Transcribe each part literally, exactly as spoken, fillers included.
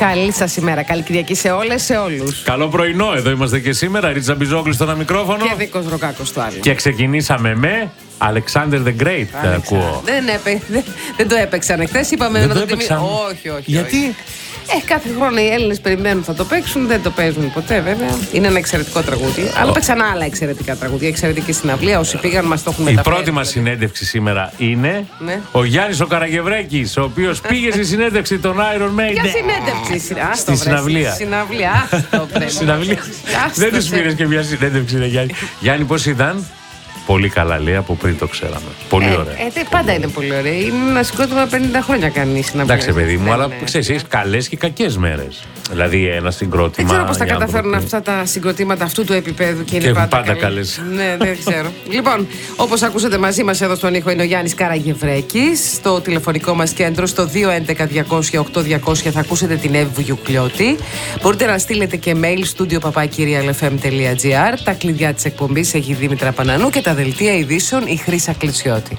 Καλή σας ημέρα. Καλή Κυριακή σε όλες, σε όλους. Καλό πρωινό, εδώ είμαστε και σήμερα. Ρίτσα Μπιζόγλου στο ένα μικρόφωνο. Και Νίκος Ροκάκος στο άλλο. Και ξεκινήσαμε με Alexander the Great. Αλεξα... Ακούω. Δεν, έπαι... δεν, δεν το έπαιξαν εχθές. Είπαμε δεν να το το τιμήσουμε. Όχι, όχι. Γιατί? Όχι. Ε, κάθε χρόνο οι Έλληνες περιμένουν θα το παίξουν, δεν το παίζουν ποτέ βέβαια. Είναι ένα εξαιρετικό τραγούδι. Oh. Αλλά παίξαν άλλα εξαιρετικά τραγούδια. Εξαιρετική συναυλία. Όσοι πήγαν μας το έχουν μεταφέρει. Η πρώτη μας συνέντευξη σήμερα είναι ναι. ο Γιάννης ο Καραγευρέκης, ο οποίος πήγε στη συνέντευξη των Iron Maiden. Ποια συνέντευξη? Στη συναυλία. Συναυλία. Συναυλία. Δεν τους πήρες και μια συνέντευξη, Γιάννη. Γιάννη, πώς ήταν? Πολύ καλά, λέει, από πριν το ξέραμε. Πολύ ε, ωραία. Ε, ε, πάντα είναι πολύ ωραία. Είναι ένα συγκρότημα πενήντα χρόνια κάνει συναυλία. Εντάξει, παιδί μου, ναι, αλλά ναι. ξέρεις, έχεις καλές και κακές μέρες. Δηλαδή, ένα συγκρότημα. Δεν ξέρω πώς τα καταφέρνουν αυτά τα συγκροτήματα αυτού του επίπεδου και είναι και πάντα, πάντα καλές. Ναι, δεν ξέρω. Λοιπόν, όπως ακούσατε μαζί μας εδώ στον ήχο είναι ο Γιάννης Καραγευρέκης. Στο τηλεφωνικό μας κέντρο στο δύο έντεκα διακόσια οκτώ διακόσια θα ακούσετε την Εύη Βουγιουκλιώτη. Μπορείτε να στείλετε και mail studio παπάκυρια ελ εφ εμ τελεία τζι άρ. Τα κλειδιά της εκπομπής έχει η Δήμητρα Πανανού και τα δελτία ειδήσεων η Χρύσα Κλεισιώτη.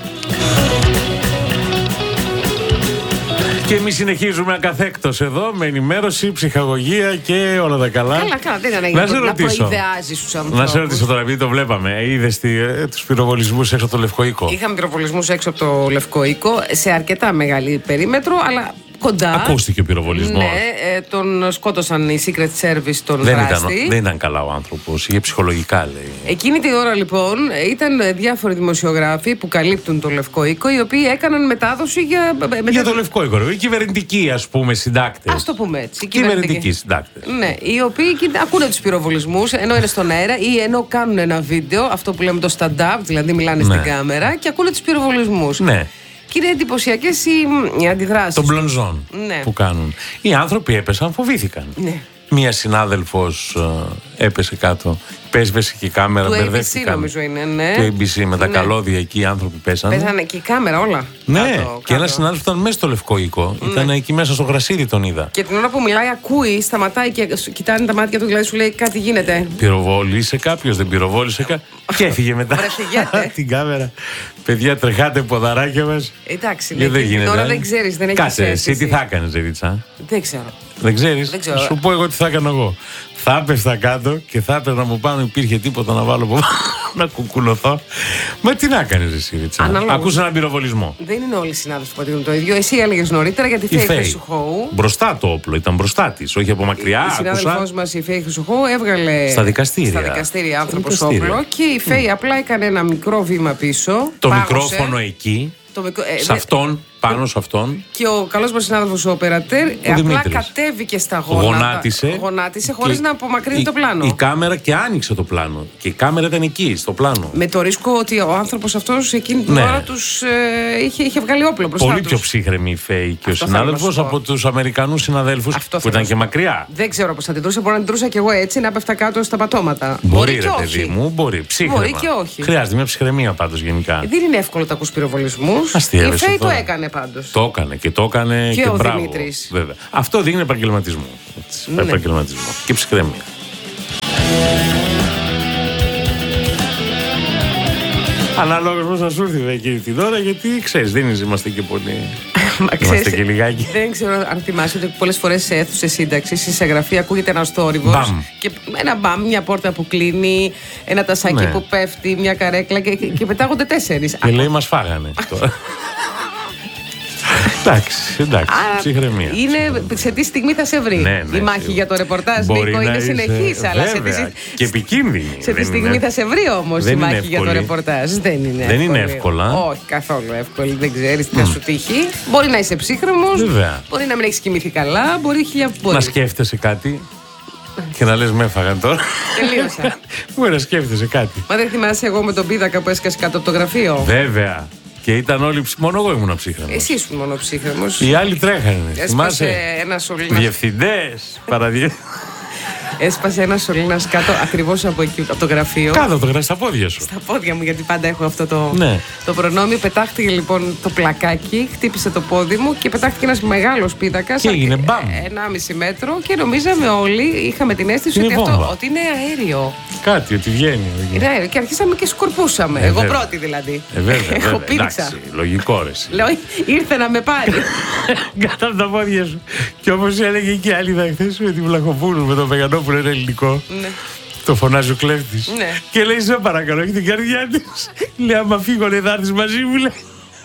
Και εμείς συνεχίζουμε ακαθέκτος εδώ με ενημέρωση, ψυχαγωγία και όλα τα καλά. Καλά, καλά, δεν είναι να, να προειδεάζεις τους ανθρώπους. Να σε ρωτήσω τώρα, επειδή το βλέπαμε, είδες ε, τους πυροβολισμούς έξω από το Λευκό Οίκο? Είχαμε πυροβολισμούς έξω από το Λευκό Οίκο, σε αρκετά μεγάλη περίμετρο, αλλά κοντά. Ακούστηκε ο πυροβολισμός. Ναι, ε, τον σκότωσαν οι Secret Service τον δεν δράστη. Ήταν, δεν ήταν καλά ο άνθρωπος, είχε ψυχολογικά, λέει. Εκείνη την ώρα λοιπόν ήταν διάφοροι δημοσιογράφοι που καλύπτουν το Λευκό Οίκο, οι οποίοι έκαναν μετάδοση για. Για μετα... το Λευκό Οίκο, οι κυβερνητικοί, ας πούμε, συντάκτες. Ας το πούμε έτσι. Κυβερνητικοί συντάκτες. Ναι, οι οποίοι ακούνε τους πυροβολισμούς ενώ είναι στον αέρα ή ενώ κάνουν ένα βίντεο, αυτό που λέμε το stand-up, δηλαδή μιλάνε ναι. στην κάμερα και ακούνε τους πυροβολισμούς. Ναι. Και είναι εντυπωσιακές οι, οι αντιδράσεις. Των μπλονζών ναι. που κάνουν. Οι άνθρωποι έπεσαν, φοβήθηκαν. Ναι. Μία συνάδελφος ε, έπεσε κάτω. Πέσβησε και η κάμερα, του μπερδεύτηκαν. έι μπι σι νομίζω είναι, ναι. Του έι μπι σι με τα ναι. καλώδια εκεί οι άνθρωποι πέσανε. Πέσανε και η κάμερα όλα. Ναι, κάτω, και κάτω. ένα συνάδελφο ήταν μέσα στο Λευκό Οίκο. Ναι. Ήταν εκεί μέσα στο γρασίδι, τον είδα. Και την ώρα που μιλάει, ακούει, σταματάει και κοιτάνε τα μάτια του, δηλαδή σου λέει κάτι γίνεται. Πυροβόλησε κάποιο, δεν πυροβόλησε κάποιο. Και έφυγε μετά. Την κάμερα. Παιδιά, τρεχάτε ποδαράκια μα. Εντάξει, ναι, δεν γίνεται. Τώρα δεν ξέρει, δεν έχει. Κάτσε, εσύ τι θα έκανε, Ζερίτσα? Δεν ξέρω. Δεν ξέρεις? Δεν ξέρω. Σου πω εγώ τι θα έκανα εγώ. Θα έπεστα κάτω και θα έπαιρνα από πάνω, υπήρχε τίποτα να βάλω από πάνω, να κουκουλωθώ. Μα τι να κάνεις εσύ, Ρίτσα? Ακούς έναν πυροβολισμό. Δεν είναι όλοι οι συνάδελφοι που πατήσουν το ίδιο. Εσύ έλεγες νωρίτερα για τη Φέη Χρυσοχώου. Μπροστά το όπλο, ήταν μπροστά της, όχι από μακριά. Η συνάδελφός μας η Φέη Χρυσοχώου έβγαλε στα δικαστήρια, στα δικαστήρια άνθρωπος όπλο και η Φέη mm. απλά έκανε ένα μικρό βήμα πίσω. Το πάγωσε, μικρόφωνο εκεί. Το μικρο... ε, σε αυτόν, πάνω το... σε αυτόν. Και ο καλός μας συνάδελφος ο οπερατέρ απλά Δημήτρης κατέβηκε στα γόνατα. Γονάτισε. Γονάτισε χωρίς να απομακρύνει η, το πλάνο. Η κάμερα και άνοιξε το πλάνο. Και η κάμερα ήταν εκεί, στο πλάνο. Με το ρίσκο ότι ο άνθρωπος αυτός εκείνη την ναι. ώρα τους ε, είχε, είχε βγάλει όπλο μπροστά Πολύ τους. πιο ψύχρεμη η Φέη και αυτό ο συνάδελφος από τους Αμερικανούς συναδέλφους αυτό που ήταν και μακριά. Δεν ξέρω πώς θα την δρούσα. Μπορεί να την δρούσα κι εγώ έτσι, να πέφτα κάτω στα πατώματα. Μπορεί, ρε παιδί μου, μπορεί. Ψύχρεμα. Μπορεί και όχι. Χρειάζεται μια ψυχραιμία πάντως γενικά. Δεν είναι εύκολο τα ακούς πυροβολισμούς. Η Φέη το έκανε πάντως. Το έκανε και το έκανε και, και ο μπράβο. Δημήτρης. Βέβαια. Αυτό δείχνει επαγγελματισμό. Ναι. Επαγγελματισμό και ψυχραιμία. Αναλόγως πώς θα σου έρθει εκείνη την ώρα, γιατί ξέρεις, δεν είμαστε και πολύ. Είμαστε και λιγάκι. Δεν ξέρω αν θυμάσαι ότι πολλές φορές σε αίθουσες σύνταξης, σε γραφεία ακούγεται ένας θόρυβος. Και ένα μπαμ, μια πόρτα που κλείνει, ένα τασάκι ναι. που πέφτει, μια καρέκλα και, και πετάγονται τέσσερις. Και λέει μας φάγανε. Εντάξει, εντάξει, ψυχραιμία. Είναι σε τι στιγμή θα σε βρει. Ναι, ναι, η μάχη για το ρεπορτάζ, Νίκο, είναι συνεχής. Αλλά σε τι... και επικίνδυνη. Σε τι στιγμή είναι... θα σε βρει όμως η μάχη για το ρεπορτάζ. Δεν είναι Δεν εύκολη. είναι εύκολα. Όχι, καθόλου εύκολη. Δεν ξέρεις τι θα σου τύχει. Μπορεί να είσαι ψύχρεμος, μπορεί να μην έχεις κοιμηθεί καλά, μπορεί χιλιά να σκέφτεσαι κάτι. Και να λες με έφαγαν τώρα. Τελείωσα. Μπορεί να σκέφτεσαι κάτι. Μα δεν θυμάσαι εγώ με τον πίδακα που έσκασε κάτω από το γραφείο? Βέβαια. Και ήταν όλοι, μόνο εγώ ήμουν ψύχρεμος. Εσύ ήσουν μόνο ψύχρεμος. Οι άλλοι τρέχανε. Έσπασε ένα σωλήνα. Διευθυντές, παραδιε... Έσπασε ένα σωλήνα κάτω ακριβώς από εκεί, από το γραφείο. Κάτω το γράφει στα πόδια σου. Στα πόδια μου, γιατί πάντα έχω αυτό το, ναι. το προνόμιο. Πετάχτηκε λοιπόν το πλακάκι, χτύπησε το πόδι μου και πετάχτηκε ένας μεγάλος πίδακας. Και έγινε μπαμ. ενάμιση μέτρο και νομίζαμε όλοι, είχαμε την αίσθηση είναι ότι, βόμβα. αυτό, ότι είναι αέριο. Κάτι, ότι βγαίνει. Είναι αέριο. Και αρχίσαμε και σκορπούσαμε. Ε, Εγώ βέβαια. πρώτη δηλαδή. Ε, βέβαια, Έχω βέβαια. πήξα. Εντάξει, λογικό ρε. Λέω, ήρθε να με πάρει. Κάτω από τα πόδια σου. Και όπως έλεγε και άλλη χθες με την Βλαχοπούλου, με τον Μεγανόπουλο, είναι ελληνικό. Ναι. Το φωνάζει ο κλέφτης. Ναι. Και λέει, σε παρακαλώ, έχει την καρδιά της. Λέει, άμα φύγω, λέει, θα έρθεις μαζί μου, λέει.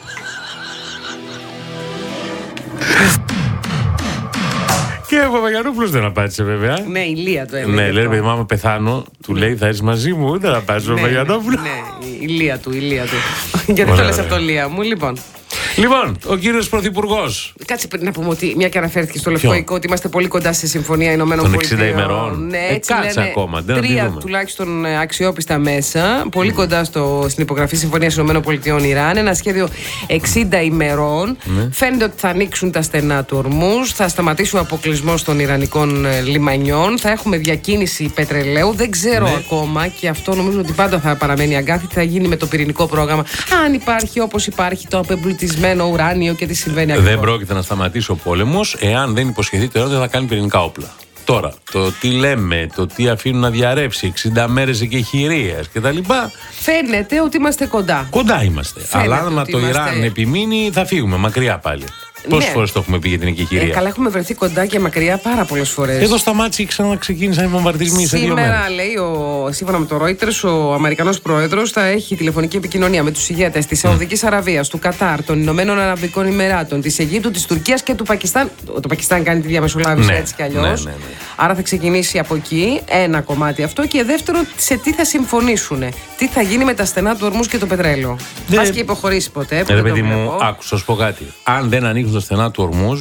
Και ο Παπαγιανόπουλος δεν απάντησε βέβαια. Ναι, η Λία το έλεγε. Ναι, λέει, παιδί μου, άμα πεθάνω, του λέει, θα έρθεις μαζί μου, δεν απάντησε ο Παπαγιανόπουλος. Ναι, η Λία του, η Λία του. Γιατί το λες αυτό, Λία μου, λοιπόν. Λοιπόν, ο κύριος Πρωθυπουργός. Κάτσε πριν να πούμε ότι, μια και αναφέρθηκε στο Λευκό Οικό, ότι είμαστε πολύ κοντά στη Συμφωνία Ηνωμένων Των Πολιτειών. εξήντα ημερών. Ναι, ε, έτσι κάτσε λένε ακόμα. Δεν τρία τουλάχιστον αξιόπιστα μέσα. Πολύ mm. κοντά στο, στην υπογραφή Συμφωνίας Ηνωμένων Πολιτειών Ιράν. Ένα σχέδιο εξήντα ημερών. Mm. Φαίνεται ότι θα ανοίξουν τα στενά του Ορμούζ. Θα σταματήσει ο αποκλεισμός των Ιρανικών λιμανιών. Θα έχουμε διακίνηση πετρελαίου. Δεν ξέρω mm. ακόμα, και αυτό νομίζω ότι πάντα θα παραμένει αγκάθι, τι θα γίνει με το πυρηνικό πρόγραμμα. Αν υπάρχει, όπως υπάρχει, το απεμπλουτισμένο ουράνιο και τι συμβαίνει ακριβώς. Δεν πρόκειται να σταματήσει ο πόλεμος εάν δεν υποσχεθεί το Ιράν ότι θα κάνει πυρηνικά όπλα. Τώρα, το τι λέμε, το τι αφήνουν να διαρρεύσει, εξήντα μέρες εκεχηρίας κτλ. Φαίνεται ότι είμαστε κοντά. Κοντά είμαστε. Φαίνεται αλλά άμα το είμαστε... Ιράν επιμείνει, θα φύγουμε μακριά πάλι. Πόσες ναι. φορές το έχουμε πει για την εκεχηρία. Ε, καλά, έχουμε βρεθεί κοντά και μακριά πάρα πολλές φορές. Εδώ σταμάτησε και ξαναξεκίνησαν οι βομβαρδισμοί σε δύο μέρες. Σήμερα, λέει, ο, σύμφωνα με το Reuters, ο Αμερικανός Πρόεδρος θα έχει τηλεφωνική επικοινωνία με τους ηγέτες της Σαουδικής Αραβίας, του Κατάρ, των Ηνωμένων Αραβικών Ημεράτων, της Αιγύπτου, της Τουρκίας και του Πακιστάν. Το Πακιστάν κάνει τη διαμεσολάβηση, ναι, έτσι κι αλλιώς. Ναι, ναι, ναι. Άρα θα ξεκινήσει από εκεί ένα κομμάτι αυτό. Και δεύτερον, σε τι θα συμφωνήσουν. Τι θα γίνει με τα στενά του Ορμούζ και το πετρέλαιο. Δεν... Πας και υποχωρήσει ποτέ. Ρε παιδί μου, άκουσα, σου πω κάτι. Αν δεν ανοίξουν τα στενά του Ορμούζ,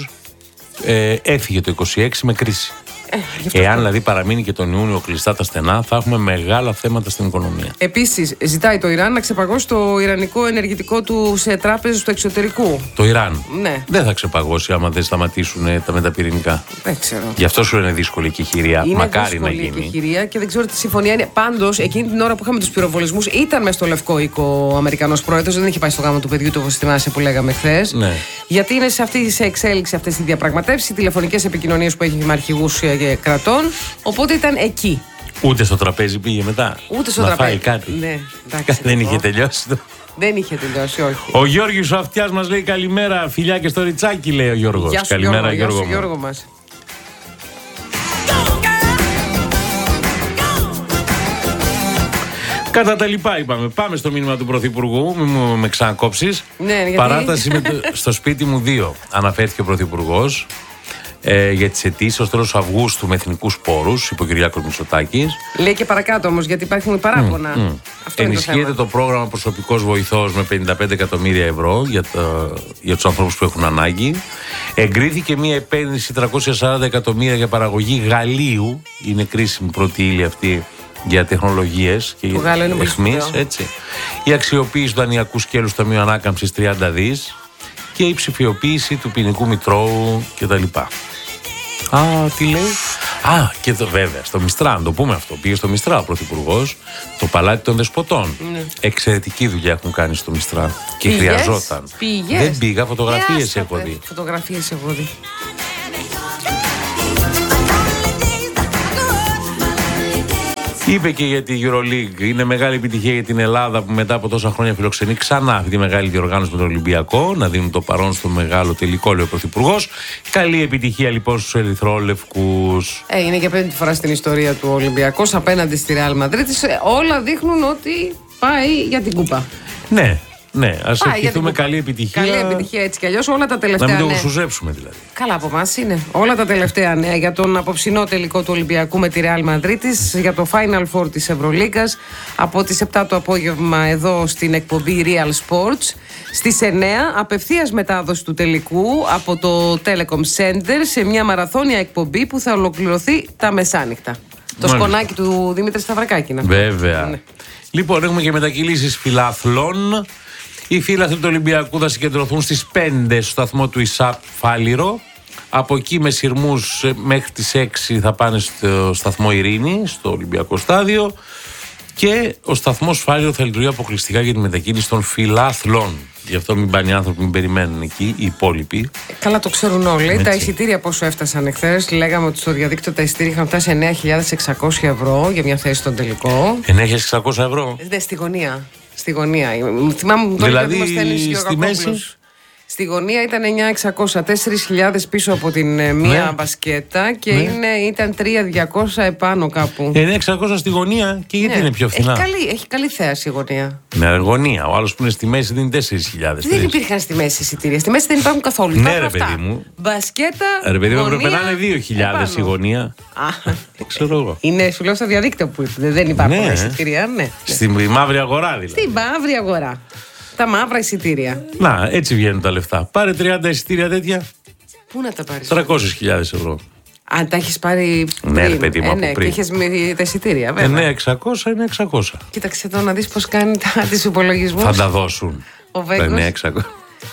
ε, έφυγε το είκοσι έξι με κρίση. Ε, Εάν δηλαδή παραμείνει και τον Ιούνιο κλειστά τα στενά, θα έχουμε μεγάλα θέματα στην οικονομία. Επίσης, ζητάει το Ιράν να ξεπαγώσει το ιρανικό ενεργητικό του σε τράπεζες του εξωτερικού. Το Ιράν. Ναι. Δεν θα ξεπαγώσει άμα δεν σταματήσουν τα μεταπυρηνικά. Δεν ξέρω. Γι' αυτό σου είναι δύσκολη η εκεχηρία. Μακάρι να γίνει. Είναι δύσκολη η εκεχηρία και δεν ξέρω τι συμφωνία είναι. Πάντως, εκείνη την ώρα που είχαμε τους πυροβολισμούς, ήταν μες στο Λευκό Οίκο ο Αμερικανός Πρόεδρος. Δεν είχε πάει στο γάμο του παιδιού του, όπως θυμάσαι που λέγαμε χθες. Ναι. Γιατί είναι σε αυτή σε εξέλιξη αυτές οι διαπραγματεύσεις, οι τηλεφωνικές επικοινωνίες που έχει με αρχηγούς κρατών. Οπότε ήταν εκεί. Ούτε στο τραπέζι πήγε μετά. Ούτε στο να τραπέζι. Φάει κάτι. Ναι, εντάξει, δεν είχε τελειώσει το. Δεν είχε τελειώσει, όχι. Ο Γιώργος ο Αυτιάς μας λέει καλημέρα, φιλιά και στο Ριτσάκι, λέει ο Γιώργος. Γεια σου, καλημέρα, Γιώργο, Γιώργο. Γιώργο, Γιώργο μας. Κατά τα λοιπά, είπαμε. Πάμε στο μήνυμα του Πρωθυπουργού. Μην μου με ξανακόψεις. Ναι, γιατί... Παράταση με το, στο σπίτι μου δύο. Αναφέρθηκε ο Πρωθυπουργός ε, για τις αιτήσεις ως τέλος Αυγούστου με εθνικούς πόρους, είπε ο Κυριάκος Μητσοτάκης. Λέει και παρακάτω όμως, γιατί υπάρχουν παράπονα. Mm, mm. Αυτό Ενισχύεται είναι το, το πρόγραμμα προσωπικός βοηθός με πενήντα πέντε εκατομμύρια ευρώ για, το, για τους ανθρώπους που έχουν ανάγκη. Εγκρίθηκε μια επένδυση τριακόσια σαράντα εκατομμύρια για παραγωγή γαλλίου. Είναι κρίσιμη πρώτη ύλη αυτή για τεχνολογίες και αιχμής, έτσι. Η αξιοποίηση του δανειακού σκέλους του Ταμείου Ανάκαμψης τριάντα δις και η ψηφιοποίηση του ποινικού μητρώου κτλ. Α, τι λέει. Α, και το, βέβαια, στο Μιστρά, να το πούμε αυτό. Πήγε στο Μιστρά ο Πρωθυπουργός, το Παλάτι των Δεσποτών. Ναι. Εξαιρετική δουλειά έχουν κάνει στο Μιστρά. Και πήγες, χρειαζόταν. Πήγες. Δεν πήγα, φωτογραφίες έχω δει. Φωτογραφίες έχω δει. Είπε και για τη EuroLeague. Είναι μεγάλη επιτυχία για την Ελλάδα που μετά από τόσα χρόνια φιλοξενεί ξανά αυτή τη μεγάλη διοργάνωση με τον Ολυμπιακό. Να δίνουν το παρόν στο μεγάλο τελικό, λέει ο Πρωθυπουργός. Καλή επιτυχία λοιπόν στους ερυθρόλευκους. Ε, είναι για πέμπτη φορά στην ιστορία του Ολυμπιακός απέναντι στη Real Madrid. Όλα δείχνουν ότι πάει για την κούπα. Ναι. Ναι, ας ευχηθούμε καλή επιτυχία. Καλή επιτυχία έτσι κι αλλιώς. Όλα τα τελευταία. Να μην το νέα. ξουζέψουμε δηλαδή. Καλά, από εμάς είναι. Όλα τα τελευταία νέα για τον απόψινό τελικό του Ολυμπιακού με τη Real Madrid, για το Final Four της Ευρωλίγκας από τις επτά το απόγευμα εδώ στην εκπομπή Real Sports. Στις εννέα απευθείας μετάδοση του τελικού από το Telecom Center σε μια μαραθώνια εκπομπή που θα ολοκληρωθεί τα μεσάνυχτα. Το σκονάκι του Δημήτρη Σταυρακάκη. Βέβαια. Ναι. Λοιπόν, έχουμε και μετακυλήσεις φιλάθλων. Οι φίλαθλοι του Ολυμπιακού θα συγκεντρωθούν στις πέντε στο σταθμό του ΙΣΑΠ Φάληρο Από εκεί με σειρμούς μέχρι τις έξι θα πάνε στο σταθμό Ειρήνη, στο Ολυμπιακό Στάδιο. Και ο σταθμός Φάληρο θα λειτουργεί αποκλειστικά για τη μετακίνηση των φιλάθλων. Γι' αυτό μην πάνε οι άνθρωποι, μην περιμένουν εκεί, οι υπόλοιποι. Καλά, το ξέρουν όλοι. Έτσι. Τα εισιτήρια πόσο έφτασαν εχθές? Λέγαμε ότι στο διαδίκτυο τα εισιτήρια είχαν φτάσει εννέα χιλιάδες εξακόσια ευρώ για μια θέση στον τελικό. εννέα χιλιάδες εξακόσια ευρώ. Ναι, στη γωνία. Στη γωνία. Θυμάμαι τώρα δηλαδή, ότι μας στέλνει στη μέση. Στη γωνία ήταν εννέα χιλιάδες εξακόσια, τέσσερις χιλιάδες πίσω από την ε, μία ναι. μπασκέτα και ναι. είναι, ήταν τρεις χιλιάδες διακόσια επάνω κάπου. εννέα χιλιάδες εξακόσια στη γωνία και γιατί ναι. είναι πιο φθηνά? Έχει καλή, έχει καλή θέαση η γωνία. Ναι, γωνία. Ο άλλος που είναι στη μέση δίνει τέσσερις χιλιάδες. Δεν υπήρχαν στη μέση εισιτήρια. Στη μέση δεν υπάρχουν καθόλου. Ναι, ρε παιδί μου. Μπασκέτα. Ρε παιδί μου, γωνία, πρέπει να είναι δύο χιλιάδες η γωνία. Α, ξέρω εγώ. Είναι, σου λέω, στο διαδίκτυο που ήρθε. Δεν υπάρχουν ναι. εισιτήρια. Ναι. Στη μαύρη αγορά δηλαδή. Στη μαύρη αγορά. Τα μαύρα εισιτήρια. Να, έτσι βγαίνουν τα λεφτά. Πάρε τριάντα εισιτήρια τέτοια. Πού να τα πάρεις? τριακόσιες χιλιάδες ευρώ. Αν τα έχεις πάρει πριν. Ναι, ρε παιδί μου, ε, από ναι, πριν. και έχεις με τα εισιτήρια, βέβαια. εννέα χιλιάδες εξακόσια είναι εξακόσια. Κοίταξε εδώ να δεις πώς κάνει τα, τις υπολογισμούς. Θα τα δώσουν. Ο Τα Βέγκος. εννέα χιλιάδες εξακόσια.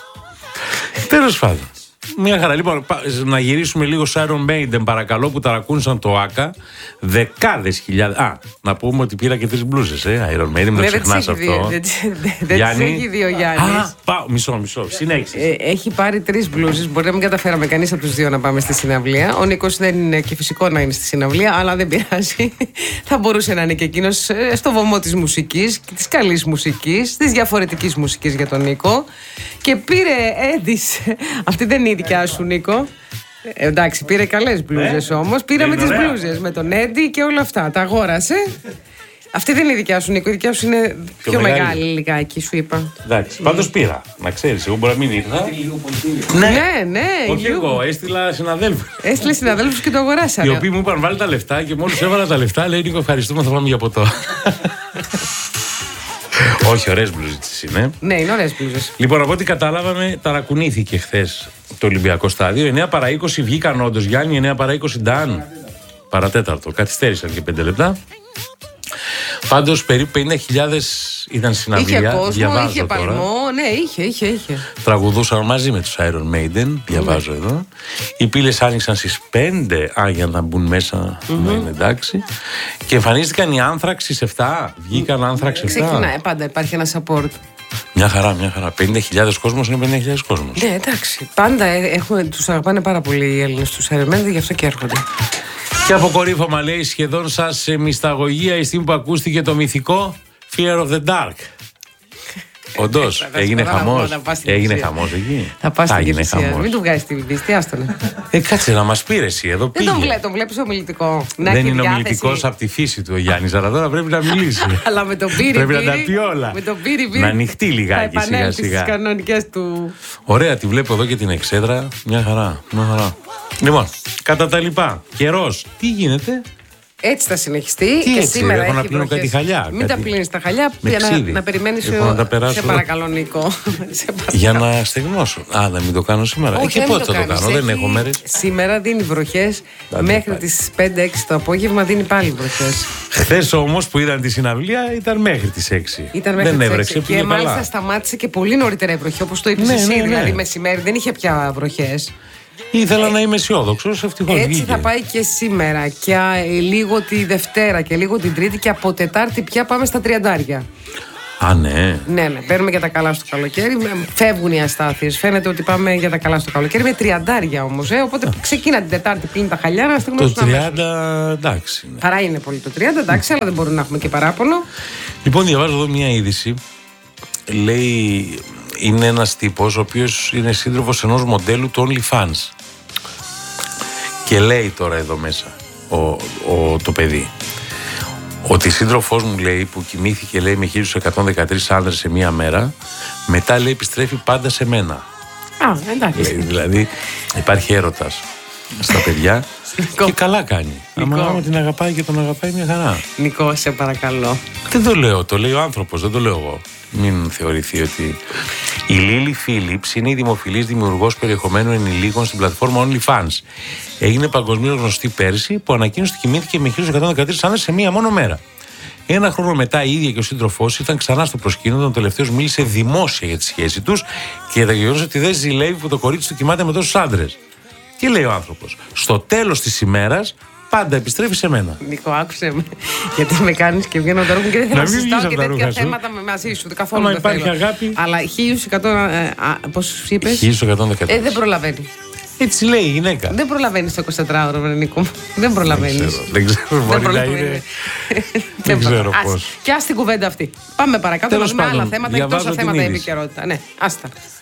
Τέλος πάντων. Μια χαρά. Λοιπόν, να γυρίσουμε λίγο σε Iron Maiden, παρακαλώ, που ταρακούνησαν το ΆΚΑ. Δεκάδες χιλιάδες. Α, να πούμε ότι πήρα και τρεις μπλούζες, ε. Iron Maiden, μην το Ναι, ξεχνάς δεν τις έχει αυτό. δει, δεν- δεν- δεν τις έχει δει ο Γιάννης. Α, πάω, μισό, μισό. Συνέχισε. Ε, έχει πάρει τρεις μπλούζες. Μπορεί να μην καταφέραμε κανείς από τους δύο να πάμε στη συναυλία. Ο Νίκος δεν είναι και φυσικό να είναι στη συναυλία, αλλά δεν πειράζει. Θα μπορούσε να είναι και εκείνος ε, στο βωμό της μουσικής, της καλής μουσικής, της διαφορετικής μουσικής για τον Νίκο. Και πήρε έντις. Αυτή δεν είναι η δικιά σου, Νίκο. Ε, εντάξει, πήρε καλές μπλούζες όμως. Πήρε με τις μπλούζες, με τον Έντι και όλα αυτά. Τα αγόρασε. Αυτή δεν είναι η δικιά σου, Νίκο. Η δικιά σου είναι πιο, Πιο μεγάλη. μεγάλη λιγάκι, σου είπα. Εντάξει, πάντως πήρα. Να ξέρεις, εγώ μπορεί να μην ήρθα. Ναι, ναι, ναι. Όχι you. εγώ, έστειλα συναδέλφους. Έστειλε συναδέλφους και το αγοράσανε. Οι οποίοι μου είπαν βάλει τα λεφτά και μόλις έβαλα τα λεφτά λέει Νίκο ευχαριστούμε, θα πάμε για ποτό. Όχι, ωραίες μπλουζίτσες είναι. Ναι, είναι ωραίες μπλούζες. Λοιπόν, από ό,τι καταλάβαμε, ταρακουνήθηκε χθες το Ολυμπιακό Στάδιο. εννέα παρά είκοσι βγήκαν όντως, Γιάννη, εννέα παρά είκοσι Ντάν. Παρατέταρτο, καθυστέρησαν και πέντε λεπτά. Πάντως περίπου πενήντα χιλιάδες ήταν συναυλία. Είχε κόσμο, διαβάζω είχε τώρα. παλμό. Ναι, είχε, είχε, είχε. Τραγουδούσαν μαζί με τους Iron Maiden, διαβάζω Mm-hmm. εδώ. Οι πύλες άνοιξαν στις πέντε, α, για να μπουν μέσα, Mm-hmm. να είναι εντάξει. Και εμφανίστηκαν οι Άνθραξ στις επτά. Βγήκαν Άνθραξ στις επτά. Ξεκινάει, πάντα υπάρχει ένα support. Μια χαρά, μια χαρά. πενήντα χιλιάδες κόσμος είναι πενήντα χιλιάδες κόσμος. Ναι, εντάξει. Πάντα ε, έχουν, τους αγαπάνε πάρα πολύ οι Έλληνες τους Iron Maiden, γι' αυτό και έρχονται. Και αποκορύφωμα λέει σχεδόν σας σε μυσταγωγία η στιγμή που ακούστηκε το μυθικό Fear of the Dark. Όντως, έγινε θα χαμός. πω, θα πας στην Έγινε εκκλησία. χαμός εκεί. Θα πας στην έγινε εκκλησία. χαμός. Μην του βγάζεις τη βυθίστη, άστονε. Ε, κάτσε να μας πήρε εσύ εδώ Δεν πήγε. τον, βλέ, τον βλέπεις ομιλητικό. Να Δεν έχει είναι διάθεση. ομιλητικός από τη φύση του ο Γιάννης, αλλά τώρα πρέπει να μιλήσει. Αλλά με τον πύρι, Πρέπει να πύρι, τα πει όλα. Με τον πύρι, πύρι. Να ανοιχτεί λιγάκι Θα σιγά επανέλθει στις σιγά. κανονικές του. Ωραία, τη βλέπω εδώ και την εξέδρα. Μια χαρά, μια χαρά. Λοιπόν, κατά τα λοιπά, καιρός, τι γίνεται? Έτσι θα συνεχιστεί. Τι και έτσι, σήμερα έχω να έχει πλύνω βροχές. κάτι χαλιά, Μην κάτι- τα πλύνεις τα χαλιά. με Για να, ξύδι. να περιμένεις. Έχω να τα περάσω. Σε παρακαλώ, Νίκο. Σε παρακαλώ. Για να στεγνώσω. Α, να μην το κάνω σήμερα. Όχι, Ε, και δεν πότε το θα το κάνεις. κάνω, δεν Έχει- έχω μέρες. Σήμερα δίνει βροχές. Άντε, Μέχρι πάει. τις πέντε έξι το απόγευμα δίνει πάλι βροχές. Χθες όμως που είδαν τη συναυλία ήταν μέχρι τις έξι. Ήταν μέχρι δεν τις έβρεξε, έξι. πήγε Και μάλιστα καλά. σταμάτησε και πολύ νωρίτερα η βροχή, όπως το είπες Ναι, εσύ. ναι, ναι. Δηλαδή μεσημέρι δεν είχε πια βροχές. Ήθελα να είμαι αισιόδοξο, ευτυχώς Έτσι βγήκε. θα πάει και σήμερα. Και α, ε, λίγο τη Δευτέρα και λίγο την Τρίτη. Και από Τετάρτη πια πάμε στα τριαντάρια. Α, ναι. Ναι, ναι, παίρνουμε για τα καλά στο καλοκαίρι. με- Φεύγουν οι αστάθειες. Φαίνεται ότι πάμε για τα καλά στο καλοκαίρι. Με τριαντάρια όμως. Ε, οπότε ξεκίνα την Τετάρτη πλύνει τα χαλιά να Το στεγνώσουν αμέσως. τριάντα, εντάξει. Ναι. Παρά είναι πολύ το τριάντα, εντάξει, αλλά δεν μπορούμε να έχουμε και παράπονο. Λοιπόν, διαβάζω εδώ μια είδηση. Λέει, είναι ένας τύπος ο οποίος είναι σύντροφος ενός μοντέλου του OnlyFans. Και λέει τώρα εδώ μέσα ο, ο, το παιδί ότι σύντροφός μου, λέει, που κοιμήθηκε, λέει, με χίλιους εκατόν δεκατρείς άνδρες σε μία μέρα, μετά, λέει, επιστρέφει πάντα σε μένα. Α, εντάξει. Λέει, δηλαδή υπάρχει έρωτας στα παιδιά Νικό. και καλά κάνει. Νικό. Άμα, άμα την αγαπάει και τον αγαπάει, μια χαρά. Νικό, σε παρακαλώ. Δεν το λέω, το λέει ο άνθρωπος, δεν το λέω εγώ. Μην θεωρηθεί ότι... Η Λίλι Φίλιπς είναι η δημοφιλής δημιουργός περιεχομένου ενηλίκων στην πλατφόρμα OnlyFans. Έγινε παγκοσμίως γνωστή πέρσι που ανακοίνωσε ότι κοιμήθηκε με χίλιους εκατόν δεκατρείς άνδρες σε μία μόνο μέρα. Ένα χρόνο μετά η ίδια και ο σύντροφός ήταν ξανά στο προσκήνιο, όταν ο τελευταίος μίλησε δημόσια για τη σχέση τους και για το γεγονός ότι δεν ζηλεύει που το κορίτσι του κοιμάται με τόσους άντρες. Τι λέει ο άνθρωπος? Στο τέλος της ημέρας πάντα επιστρέφει σε μένα. Νίκο, άκουσε με. Γιατί με κάνεις και βγαίνω τα ρούχα και δεν θέλω να συζητάω και τέτοια θέματα μαζί σου. Καθόλου δεν υπάρχει θέλω. Αγάπη. Αλλά χίλιους εκατό. Πώς είπες? χίλιους εκατόν δεκατέσσερα. Ε, δεν προλαβαίνει. Έτσι λέει η γυναίκα. Δεν προλαβαίνει το εικοσιτετράωρο, Νίκο μου. Δεν προλαβαίνει. Δεν ξέρω, μπορεί να είναι. Δεν ξέρω πώς. Και ας την κουβέντα αυτή. Πάμε παρακάτω να δούμε άλλα θέματα εκτός από θέματα επικαιρότητα. Ναι, άστα.